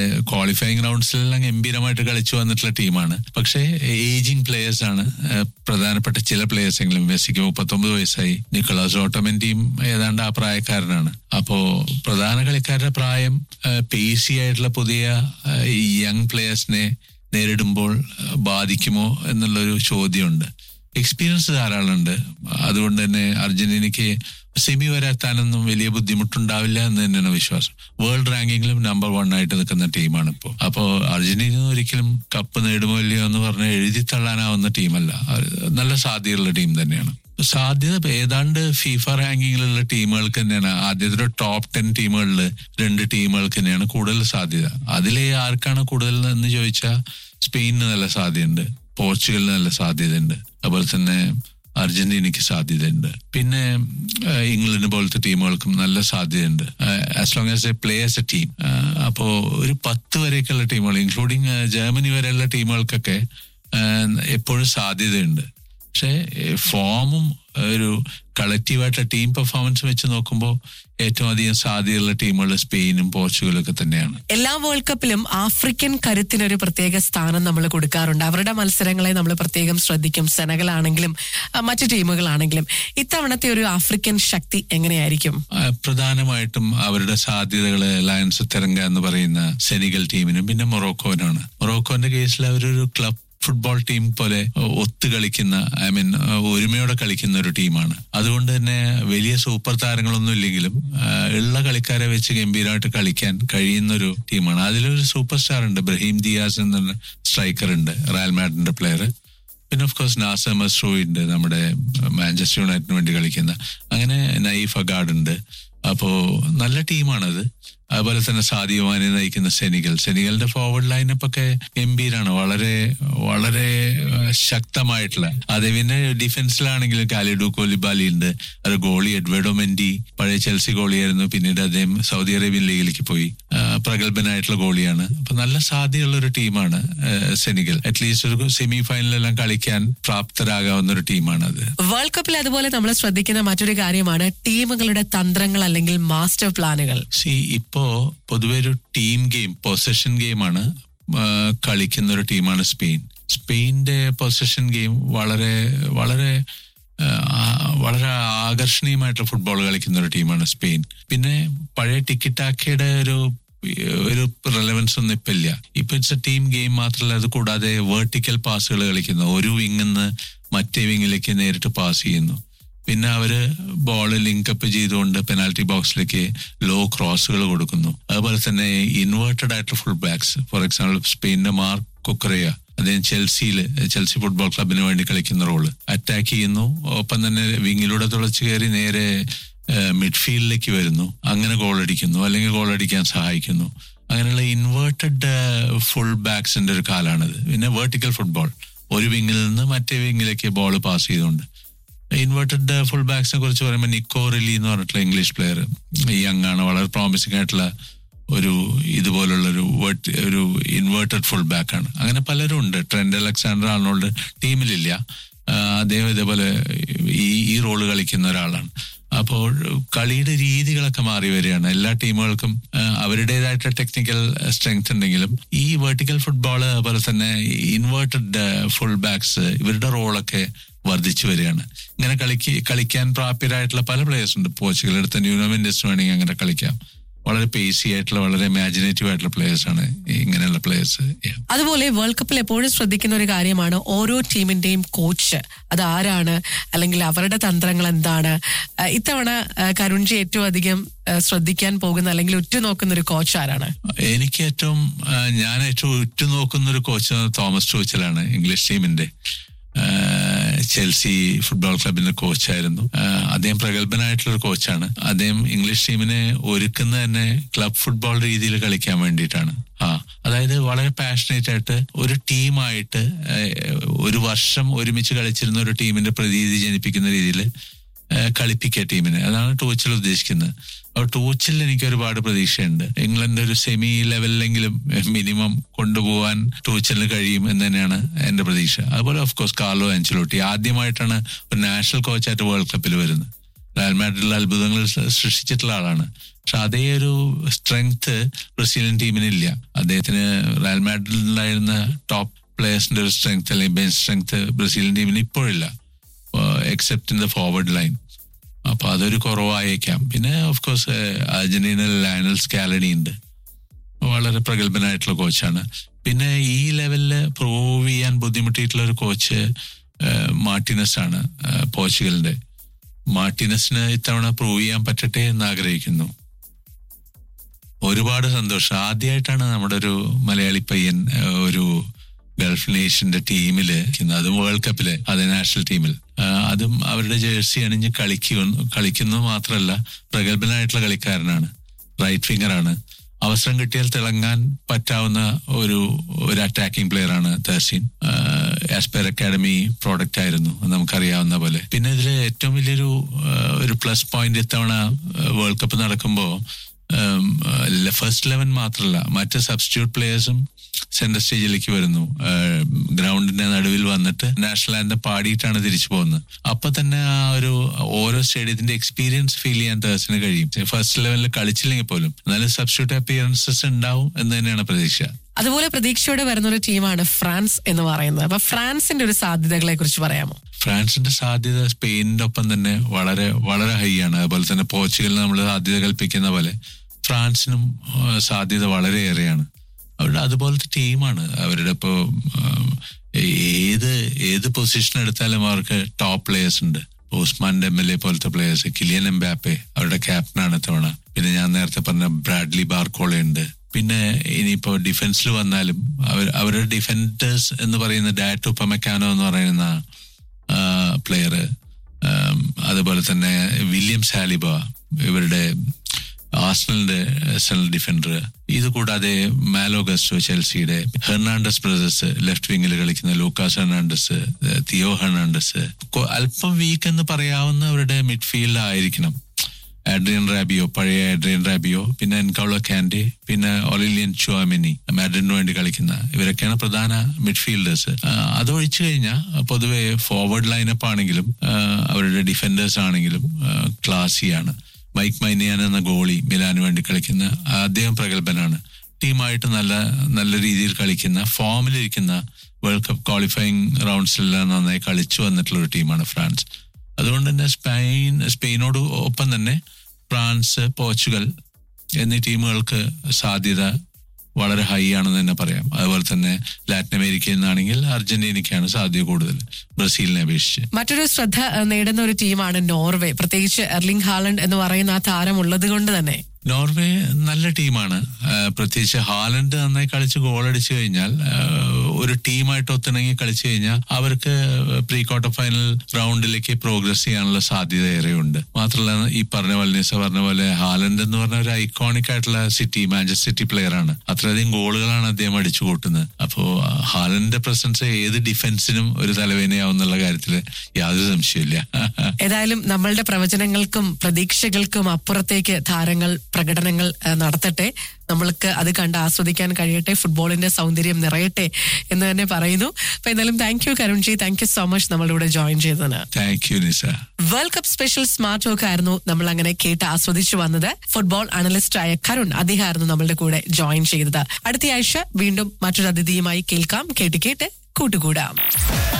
Qualifying റൗണ്ട്സിലെല്ലാം ഗംഭീരമായിട്ട് കളിച്ചു വന്നിട്ടുള്ള ടീമാണ്. പക്ഷേ ഏജിങ് പ്ലേയേഴ്സ് ആണ് പ്രധാനപ്പെട്ട ചില പ്ലേയേഴ്സ് എങ്കിലും. മെസ്സിക്ക് 39 വയസ്സായി. നിക്കോളാസ് ഓട്ടോമെന്റിയും ഏതാണ്ട് ആ പ്രായക്കാരനാണ്. അപ്പോ പ്രധാന കളിക്കാരുടെ പ്രായം പേസി ആയിട്ടുള്ള പുതിയ യങ് പ്ലേയേഴ്സിനെ നേരിടുമ്പോൾ ബാധിക്കുമോ എന്നുള്ളൊരു ചോദ്യമുണ്ട്. എക്സ്പീരിയൻസ് ധാരാളമുണ്ട്. അതുകൊണ്ട് തന്നെ അർജന്റീനയ്ക്ക് സെമി വരെ എത്താനൊന്നും വലിയ ബുദ്ധിമുട്ടുണ്ടാവില്ല എന്ന് തന്നെയാണ് വിശ്വാസം. വേൾഡ് റാങ്കിങ്ങിലും നമ്പർ 1 ആയിട്ട് നിൽക്കുന്ന ടീമാണ് ഇപ്പോൾ. അപ്പോൾ അർജന്റീന ഒരിക്കലും കപ്പ് നേടുമോ ഇല്ലയോ എന്ന് പറഞ്ഞ് എഴുതി തള്ളാനാവുന്ന ടീമല്ല. നല്ല സാധ്യതയുള്ള ടീം തന്നെയാണ്. സാധ്യത ഏതാണ്ട് ഫിഫ റാങ്കിങ്ങിലുള്ള ടീമുകൾക്ക് തന്നെയാണ്. ആദ്യത്തെ ടോപ്പ് 10 ടീമുകളിൽ 2 ടീമുകൾക്ക് തന്നെയാണ് കൂടുതൽ സാധ്യത. അതിലെ ആർക്കാണ് കൂടുതൽ എന്ന് ചോദിച്ചാൽ സ്പെയിനിന് നല്ല സാധ്യതയുണ്ട്, പോർച്ചുഗലിന് നല്ല സാധ്യതയുണ്ട്, അതുപോലെ തന്നെ അർജന്റീനയ്ക്ക് സാധ്യതയുണ്ട്. പിന്നെ ഇംഗ്ലണ്ട് പോലത്തെ ടീമുകൾക്കും നല്ല സാധ്യതയുണ്ട്. As long as A play as A team. അപ്പോ ഒരു 10 വരെയൊക്കെയുള്ള ടീമുകൾ ഇൻക്ലൂഡിങ് ജർമ്മനി വരെയുള്ള ടീമുകൾക്കൊക്കെ എപ്പോഴും സാധ്യതയുണ്ട്. പക്ഷെ ഫോമും ഒരു കളക്റ്റീവായിട്ട് ടീം പെർഫോമൻസ് വെച്ച് നോക്കുമ്പോൾ ഏറ്റവും അധികം സാധ്യതയുള്ള ടീമുകൾ സ്പെയിനും പോർച്ചുഗലും ഒക്കെ തന്നെയാണ്. എല്ലാ വേൾഡ് കപ്പിലും ആഫ്രിക്കൻ കരുത്തിനൊരു പ്രത്യേക സ്ഥാനം നമ്മൾ കൊടുക്കാറുണ്ട്. അവരുടെ മത്സരങ്ങളെ നമ്മൾ പ്രത്യേകം ശ്രദ്ധിക്കും. സെനഗലാണെങ്കിലും മറ്റു ടീമുകളാണെങ്കിലും. ഇത്തവണത്തെ ഒരു ആഫ്രിക്കൻ ശക്തി എങ്ങനെയായിരിക്കും? പ്രധാനമായിട്ടും അവരുടെ സാധ്യതകൾ ലയൺസ് തെരങ്ക എന്ന് പറയുന്ന സെനിഗൽ ടീമിനും പിന്നെ മൊറോക്കോനാണ്. മൊറോക്കോന്റെ കേസിൽ അവരൊരു ക്ലബ് ഫുട്ബോൾ ടീം പോലെ ഒത്തു കളിക്കുന്ന ഒരുമയോടെ കളിക്കുന്ന ഒരു ടീമാണ്. അതുകൊണ്ട് തന്നെ വലിയ സൂപ്പർ താരങ്ങളൊന്നും ഇല്ലെങ്കിലും ഉള്ള കളിക്കാരെ വെച്ച് ഗംഭീരമായിട്ട് കളിക്കാൻ കഴിയുന്ന ഒരു ടീമാണ്. അതിലൊരു സൂപ്പർ സ്റ്റാർ ഉണ്ട്, ബ്രഹീം ദിയാസ് എന്ന സ്ട്രൈക്കർ ഉണ്ട്, റയൽ മാഡ്രിഡിന്റെ പ്ലെയർ. പിന്നെ ഓഫ് കോഴ്സ് നാസർ മസ്റൂയി ഉണ്ട്, നമ്മുടെ മാഞ്ചസ്റ്റർ യുണൈറ്റഡിന് വേണ്ടി കളിക്കുന്ന. അങ്ങനെ നൈഫ് അഗാഡ് ഉണ്ട്. അപ്പോ നല്ല ടീമാണത്. അതുപോലെ തന്നെ സാദിയോ മാനെ നയിക്കുന്ന സെനിഗലിന്റെ ഫോർവേഡ് ലൈനപ്പ് ഒക്കെ ഗംഭീരാണ്. വളരെ വളരെ ശക്തമായിട്ടുള്ള. അതേ പിന്നെ ഡിഫൻസിലാണെങ്കിലും കാലിഡു കോലിബാലി ഉണ്ട്, അത് ഗോളി എഡ്വേർഡോ മെൻഡി, പഴയ ചെൽസി ഗോളിയായിരുന്നു. പിന്നീട് അദ്ദേഹം സൗദി അറേബ്യൻ ലീഗിലേക്ക് പോയി. പ്രഗത്ഭനായിട്ടുള്ള ഗോളിയാണ്. അപ്പൊ നല്ല സാധ്യതയുള്ള ഒരു ടീമാണ് സെനിഗൽ. അറ്റ്ലീസ്റ്റ് ഒരു സെമി ഫൈനലെല്ലാം കളിക്കാൻ പ്രാപ്തരാകാവുന്ന ഒരു ടീമാണ് അത്. വേൾഡ് കപ്പിൽ അതുപോലെ നമ്മൾ ശ്രദ്ധിക്കുന്ന മറ്റൊരു കാര്യമാണ് ടീമുകളുടെ തന്ത്രങ്ങൾ അല്ലെങ്കിൽ മാസ്റ്റർ പ്ലാനുകൾ. ഇപ്പോ പൊതുവെ ഒരു ടീം ഗെയിം, പൊസഷൻ ഗെയിമാണ് കളിക്കുന്ന ഒരു ടീമാണ് സ്പെയിന്റെ പൊസഷൻ ഗെയിം വളരെ വളരെ വളരെ ആകർഷണീയമായിട്ടുള്ള ഫുട്ബോൾ കളിക്കുന്ന ഒരു ടീമാണ് സ്പെയിൻ. പിന്നെ പഴയ ടിക്കിറ്റാക്കയുടെ ഒരു റെലവൻസ് ഒന്നും ഇപ്പൊ ഇല്ല. ഇപ്പൊ ഇറ്റ്സ് എ ടീം ഗെയിം മാത്രമല്ല, അത് കൂടാതെ വെർട്ടിക്കൽ പാസുകൾ കളിക്കുന്നു. ഒരു വിങ്ങിന്ന് മറ്റേ വിങ്ങിലേക്ക് നേരിട്ട് പാസ് ചെയ്യുന്നു. പിന്നെ അവര് ബോൾ ലിങ്കപ്പ് ചെയ്തുകൊണ്ട് പെനാൽറ്റി ബോക്സിലേക്ക് ലോ ക്രോസുകൾ കൊടുക്കുന്നു. അതുപോലെ തന്നെ ഇൻവേർട്ടഡ് ആയിട്ടുള്ള ഫുൾ ബാക്സ്, ഫോർ എക്സാമ്പിൾ സ്പെയിനിന്റെ മാർക്ക് കുക്കറിയ, അദ്ദേഹം ചെൽസി ഫുട്ബോൾ ക്ലബിന് വേണ്ടി കളിക്കുന്ന റോള്, അറ്റാക്ക് ചെയ്യുന്നു. ഒപ്പം തന്നെ വിങ്ങിലൂടെ തുളച്ചു കയറി നേരെ മിഡ്ഫീൽഡിലേക്ക് വരുന്നു, അങ്ങനെ ഗോൾ അടിക്കുന്നു, അല്ലെങ്കിൽ ഗോൾ അടിക്കാൻ സഹായിക്കുന്നു. അങ്ങനെയുള്ള ഇൻവേർട്ടഡ് ഫുൾ ബാക്സിന്റെ ഒരു കാലാണിത്. പിന്നെ വെർട്ടിക്കൽ ഫുട്ബോൾ, ഒരു വിങ്ങിൽ നിന്ന് മറ്റേ വിങ്ങിലേക്ക് ബോൾ പാസ് ചെയ്തുകൊണ്ട്. ഇൻവേർട്ടഡ് ഫുൾ ബാക്സിനെ കുറിച്ച് പറയുമ്പോൾ നിക്കോ റിലി എന്ന് പറഞ്ഞിട്ടുള്ള ഇംഗ്ലീഷ് പ്ലെയർ, യങ് ആണ്, വളരെ പ്രോമിസിംഗ് ആയിട്ടുള്ള ഇതുപോലുള്ള ഒരു ഇൻവേർട്ടഡ് ഫുൾ ബാക്ക് ആണ്. അങ്ങനെ പലരും ഉണ്ട്. ട്രെൻഡ് അലക്സാണ്ടർ ആർണോൾഡ് ടീമിലില്ല, അദ്ദേഹം ഇതേപോലെ ഈ റോള് കളിക്കുന്ന ഒരാളാണ്. അപ്പോൾ കളിയുടെ രീതികളൊക്കെ മാറി വരികയാണ്. എല്ലാ ടീമുകൾക്കും അവരുടേതായിട്ടുള്ള ടെക്നിക്കൽ സ്ട്രെങ്ത് ഉണ്ടെങ്കിലും ഈ വെർട്ടിക്കൽ ഫുട്ബോള്, അതുപോലെ തന്നെ ഇൻവേർട്ടഡ് ഫുൾ ബാക്സ്, ഇവരുടെ റോളൊക്കെ വർദ്ധിച്ചു വരികയാണ്. ഇങ്ങനെ കളിക്കാൻ പ്രാപ്യരായിട്ടുള്ള പല പ്ലേയേഴ്സ് ഉണ്ട്. പോർച്ചുഗൽ എടുത്ത ന്യൂനോ മെൻഡസ് വേണമെങ്കിൽ അങ്ങനെ കളിക്കാം. വളരെ പേസി ആയിട്ടുള്ള, വളരെ ഇമാജിനേറ്റീവ് ആയിട്ടുള്ള പ്ലേയേഴ്സ് ആണ് ഇങ്ങനെയുള്ള പ്ലേയേഴ്സ്. അതുപോലെ വേൾഡ് കപ്പിൽ എപ്പോഴും ശ്രദ്ധിക്കുന്ന ഒരു കാര്യമാണ് ഓരോ ടീമിന്റെയും കോച്ച് അത് ആരാണ്, അല്ലെങ്കിൽ അവരുടെ തന്ത്രങ്ങൾ എന്താണ്. ഇത്തവണ കരുൺജി ഏറ്റവും അധികം ശ്രദ്ധിക്കാൻ പോകുന്ന അല്ലെങ്കിൽ ഉറ്റുനോക്കുന്ന ഒരു കോച്ച് ആരാണ്? ഞാൻ ഏറ്റവും ഉറ്റുനോക്കുന്ന ഒരു കോച്ച് തോമസ് ടൂച്ചലാണ്. ഇംഗ്ലീഷ് ടീമിന്റെ ചെൽസി ഫുട്ബോൾ ക്ലബിന്റെ കോച്ചായിരുന്നു. അദ്ദേഹം പ്രഗത്ഭനായിട്ടുള്ള ഒരു കോച്ചാണ്. അദ്ദേഹം ഇംഗ്ലീഷ് ടീമിനെ ഒരുക്കുന്നത് തന്നെ ക്ലബ് ഫുട്ബോൾ രീതിയിൽ കളിക്കാൻ വേണ്ടിയിട്ടാണ്. അതായത് വളരെ പാഷനേറ്റ് ആയിട്ട് ഒരു ടീമായിട്ട് ഒരു വർഷം ഒരുമിച്ച് കളിച്ചിരുന്ന ഒരു ടീമിന്റെ പ്രതീതി ജനിപ്പിക്കുന്ന രീതിയിൽ കളിപ്പിക്കുക ടീമിനെ. അതാണ് ടൂച്ചിൽ ഉദ്ദേശിക്കുന്നത്. അപ്പോൾ ടൂച്ചിൽ എനിക്ക് ഒരുപാട് പ്രതീക്ഷയുണ്ട്. ഇംഗ്ലണ്ട് ഒരു സെമി ലെവലിലെങ്കിലും മിനിമം കൊണ്ടുപോകാൻ ടൂച്ചിലിന് കഴിയും എന്ന് തന്നെയാണ് എന്റെ പ്രതീക്ഷ. അതുപോലെ ഓഫ് കോഴ്സ് കാർലോ ആഞ്ചലോട്ടി ആദ്യമായിട്ടാണ് ഒരു നാഷണൽ കോച്ചായിട്ട് വേൾഡ് കപ്പിൽ വരുന്നത്. റയൽ മാഡ്രിഡിൽ അത്ഭുതങ്ങൾ സൃഷ്ടിച്ചിട്ടുള്ള ആളാണ്. പക്ഷെ അതേ ഒരു സ്ട്രെങ്ത് ബ്രസീലിയൻ ടീമിനില്ല. അദ്ദേഹത്തിന് റയൽ മാഡ്രിഡിൽ ഉണ്ടായിരുന്ന ടോപ്പ് പ്ലേയേഴ്സിന്റെ ഒരു സ്ട്രെങ്ത് അല്ലെങ്കിൽ ബെഞ്ച് സ്ട്രെങ്ത് ബ്രസീലിയൻ ടീമിന് ഇപ്പോഴില്ല, except in the forward line. അപ്പൊ അതൊരു കുറവായേക്കാം. പിന്നെ ഓഫ് കോഴ്സ് അർജന്റീനയിൽ ലയണൽ സ്കാലനി ഉണ്ട്, വളരെ പ്രഗത്ഭനായിട്ടുള്ള കോച്ചാണ്. പിന്നെ ഈ ലെവലില് പ്രൂവ് ചെയ്യാൻ ബുദ്ധിമുട്ടിയിട്ടുള്ള ഒരു കോച്ച് മാർട്ടിനസ് ആണ്, പോർച്ചുഗലിന്റെ. മാർട്ടിനസിന് ഇത്തവണ പ്രൂവ് ചെയ്യാൻ പറ്റട്ടെ എന്ന് ആഗ്രഹിക്കുന്നു. ഒരുപാട് സന്തോഷം. ആദ്യമായിട്ടാണ് നമ്മുടെ ഒരു മലയാളി പയ്യൻ ഒരു ഗൾഫ് നേഷന്റെ ടീമില്, അതും വേൾഡ് കപ്പില്, അത് നാഷണൽ ടീമിൽ, അതും അവരുടെ ജേഴ്സി അണിഞ്ഞ് കളിക്കുന്നു മാത്രമല്ല പ്രഗത്ഭനായിട്ടുള്ള കളിക്കാരനാണ്, റൈറ്റ് ഫിംഗറാണ്. അവസരം കിട്ടിയാൽ തിളങ്ങാൻ പറ്റാവുന്ന ഒരു അറ്റാക്കിംഗ് പ്ലെയർ ആണ് തഹസീൻ. ആസ്പെർ അക്കാഡമി പ്രോഡക്റ്റ് ആയിരുന്നു, നമുക്കറിയാവുന്ന പോലെ. പിന്നെ ഇതിൽ ഏറ്റവും വലിയൊരു പ്ലസ് പോയിന്റ് ഇത്തവണ വേൾഡ് കപ്പ് നടക്കുമ്പോൾ ഫസ്റ്റ് 11 മാത്രമല്ല, മറ്റ് സബ്സ്റ്റിറ്റ്യൂട്ട് പ്ലേയേഴ്സും സെന്റർ സ്റ്റേജിലേക്ക് വരുന്നു. ഗ്രൗണ്ടിന്റെ നടുവിൽ വന്നിട്ട് നാഷണൽ ആന്തം പാടിയിട്ടാണ് തിരിച്ചു പോകുന്നത്. അപ്പൊ തന്നെ ആ ഒരു ഓരോ സ്റ്റേഡിയത്തിന്റെ എക്സ്പീരിയൻസ് ഫീൽ ചെയ്യാൻ തേഴ്സിന് കഴിയും. ഫസ്റ്റ് 11 കളിച്ചില്ലെങ്കിൽ പോലും എന്നാലും സബ്സ്റ്റിറ്റ്യൂട്ട് അപ്പിയറൻസസ് ഉണ്ടാവും എന്ന് തന്നെയാണ് പ്രതീക്ഷ. അതുപോലെ പ്രതീക്ഷയോടെ വരുന്ന ഒരു ടീമാണ് ഫ്രാൻസ് എന്ന് പറയുന്നത്. അപ്പൊ ഫ്രാൻസിന്റെ ഒരു സാധ്യതകളെ കുറിച്ച് പറയാമോ? ഫ്രാൻസിന്റെ സാധ്യത സ്പെയിനിന്റെ ഒപ്പം തന്നെ വളരെ വളരെ ഹൈ ആണ്. അതുപോലെ തന്നെ പോർച്ചുഗലിന് നമ്മൾ സാധ്യത കൽപ്പിക്കുന്ന പോലെ ഫ്രാൻസിനും സാധ്യത വളരെയേറെയാണ്. അവരുടെ അതുപോലത്തെ ടീമാണ്. അവരുടെ ഇപ്പോൾ ഏത് പൊസിഷൻ എടുത്താലും അവർക്ക് ടോപ്പ് പ്ലേയേഴ്സ് ഉണ്ട്. ഉസ്മാൻ ഡെമ്പലെ പോലത്തെ പ്ലേയേഴ്സ്, കിലിയൻ എംബാപ്പെ അവരുടെ ക്യാപ്റ്റനാണ് തവണ. പിന്നെ ഞാൻ നേരത്തെ പറഞ്ഞ ബ്രാഡ്ലി ബാർക്കോള ഉണ്ട്. പിന്നെ ഇനിയിപ്പോ ഡിഫൻസിൽ വന്നാലും അവരുടെ ഡിഫൻഡേഴ്സ് എന്ന് പറയുന്ന ഡാറ്റ് ഉപ്പമെക്കാനോ എന്ന് പറയുന്ന പ്ലെയർ, അതുപോലെ തന്നെ വില്യം സാലിബ ഇവരുടെ ആർസണലിന്റെ സെൻട്രൽ ഡിഫൻഡർ, ഇത് കൂടാതെ മാലോ ഗസ്റ്റോ ചെൽസിയുടെ, ഹെർണാണ്ടസ് ബ്രദേഴ്സ് ലെഫ്റ്റ് വിങ്ങിൽ കളിക്കുന്ന ലൂക്കാസ് ഹെർണാണ്ടസ്, തിയോ ഹെർണാണ്ടസ്, അല്പം വീക്ക് എന്ന് പറയാവുന്ന അവരുടെ മിഡ്ഫീൽഡ് ആയിരിക്കണം. ആഡ്രിയൻ റാബിയോ, പഴയ ആഡ്രിയൻ റാബിയോ, പിന്നെ എൻകൗളോ കാൻഡെ, പിന്നെ ഒലിലിയൻ ചുവാമിനി മാഡ്രിഡിന് വേണ്ടി കളിക്കുന്ന ഇവരൊക്കെയാണ് പ്രധാന മിഡ്ഫീൽഡേഴ്സ്. അതൊഴിച്ചു കഴിഞ്ഞാൽ പൊതുവെ ഫോർവേഡ് ലൈനപ്പ് ആണെങ്കിലും അവരുടെ ഡിഫൻഡേഴ്സ് ആണെങ്കിലും ക്ലാസിയാണ്. മൈക്ക് മൈനിയാൻ എന്ന ഗോളി മിലാന് വേണ്ടി കളിക്കുന്ന അദ്ദേഹം പ്രഗത്ഭനാണ്. ടീമായിട്ട് നല്ല രീതിയിൽ കളിക്കുന്ന, ഫോമിലിരിക്കുന്ന, വേൾഡ് കപ്പ് ക്വാളിഫയിങ് റൗണ്ട്സിലെല്ലാം നന്നായി കളിച്ചു വന്നിട്ടുള്ള ഒരു ടീമാണ് ഫ്രാൻസ്. അതുകൊണ്ട് തന്നെ സ്പെയിനോട് ഒപ്പം തന്നെ ഫ്രാൻസ്, പോർച്ചുഗൽ എന്നീ ടീമുകൾക്ക് സാധ്യത വളരെ ഹൈ ആണെന്ന് തന്നെ പറയാം. അതുപോലെ തന്നെ ലാറ്റിൻ അമേരിക്കയിൽ നിന്നാണെങ്കിൽ അർജന്റീനയ്ക്കാണ് സാധ്യത കൂടുതൽ ബ്രസീലിനെ അപേക്ഷിച്ച്. മറ്റൊരു ശ്രദ്ധ നേടുന്ന ഒരു ടീമാണ് നോർവേ. പ്രത്യേകിച്ച് എർലിംഗ് ഹാലൻഡ് എന്ന് പറയുന്ന ആ താരം ഉള്ളത് കൊണ്ട് തന്നെ. നോർവേ നല്ല ടീമാണ്. പ്രത്യേകിച്ച് ഹാലൻഡ് നന്നായി കളിച്ച് ഗോളടിച്ചു കഴിഞ്ഞാൽ, ഒരു ടീമായിട്ട് ഒത്തിണങ്ങി കളിച്ചു കഴിഞ്ഞാൽ അവർക്ക് പ്രീ ക്വാർട്ടർ ഫൈനൽ റൗണ്ടിലേക്ക് പ്രോഗ്രസ് ചെയ്യാനുള്ള സാധ്യത ഏറെയുണ്ട്. മാത്രമല്ല ഈ പറഞ്ഞ പോലെ ഹാലൻഡ് എന്ന് പറഞ്ഞ ഒരു ഐക്കോണിക് ആയിട്ടുള്ള മാഞ്ചസ്റ്റർ സിറ്റി പ്ലെയർ ആണ്. അത്രയധികം ഗോളുകളാണ് അദ്ദേഹം അടിച്ചു കൂട്ടുന്നത്. അപ്പോ ഹാലൻഡിന്റെ പ്രസൻസ് ഏത് ഡിഫൻസിനും ഒരു തലവേദനയാവുന്നുള്ള കാര്യത്തിൽ യാതൊരു സംശയമില്ല. ഏതായാലും നമ്മളുടെ പ്രവചനങ്ങൾക്കും പ്രതീക്ഷകൾക്കും അപ്പുറത്തേക്ക് താരങ്ങൾ പ്രകടനങ്ങൾ നടത്തട്ടെ. നമ്മൾക്ക് അത് കണ്ട് ആസ്വദിക്കാൻ കഴിയട്ടെ. ഫുട്ബോളിന്റെ സൗന്ദര്യം നിറയട്ടെ എന്ന് തന്നെ പറയുന്നു. അപ്പൊ എന്തായാലും thank you കരുൺജി, thank you so much നമ്മളുടെ കൂടെ ജോയിൻ ചെയ്തതിന്. Thank you Nisa. World cup special smart talk ആയിരുന്നു നമ്മൾ അങ്ങനെ കേട്ട് ആസ്വദിച്ചു വന്നത്. ഫുട്ബോൾ അനലിസ്റ്റ് ആയ കരുൺ, അദ്ദേഹമായിരുന്നു നമ്മളുടെ കൂടെ ജോയിൻ ചെയ്തത്. അടുത്ത ആഴ്ച വീണ്ടും മറ്റൊരു അതിഥിയുമായി കേൾക്കാം. കേട്ട് കൂട്ടുകൂടാം.